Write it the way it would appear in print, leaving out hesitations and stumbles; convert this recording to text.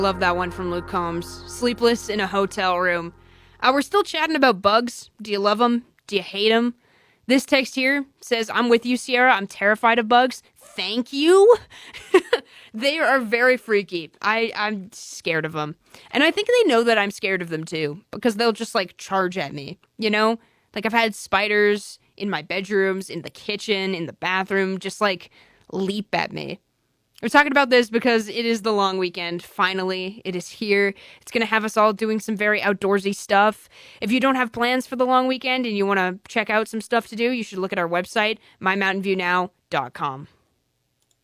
Love that one from Luke Combs. Sleepless in a hotel room. We're still chatting about bugs. Do you love them? Do you hate them? This text here says, I'm with you, Sierra. I'm terrified of bugs. Thank you. They are very freaky. I'm scared of them. And I think they know that I'm scared of them too, because they'll just like charge at me, you know? Like I've had spiders in my bedrooms, in the kitchen, in the bathroom, just like leap at me. We're talking about this because it is the long weekend. Finally, it is here. It's going to have us all doing some very outdoorsy stuff. If you don't have plans for the long weekend and you want to check out some stuff to do, you should look at our website, mymountainviewnow.com.